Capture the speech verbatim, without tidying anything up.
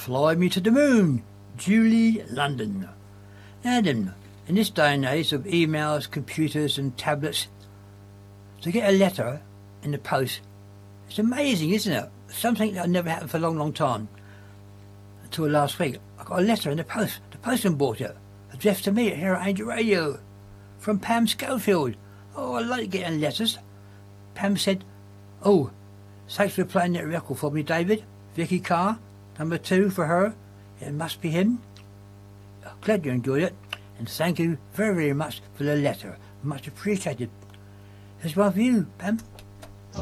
Fly me to the moon, Julie London. Now then, in this day and age of emails, computers and tablets, to get a letter in the post, it's amazing, isn't it? Something that never happened for a long, long time. Until last week, I got a letter in the post. The postman brought it, addressed to me here at Angel Radio, from Pam Schofield. Oh, I like getting letters. Pam said, "Oh, thanks for playing that record for me, David. Vicky Carr, number two for her. It must be him. I'm glad you enjoyed it, and thank you very, very much for the letter. Much appreciated. Here's one for you, Pam.